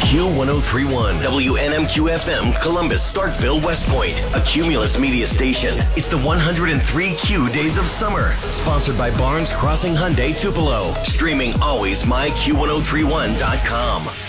Q1031, WNMQ FM, Columbus, Starkville, West Point, a Cumulus media station. It's the 103Q Days of Summer, sponsored by Barnes Crossing Hyundai Tupelo. Streaming always myQ1031.com.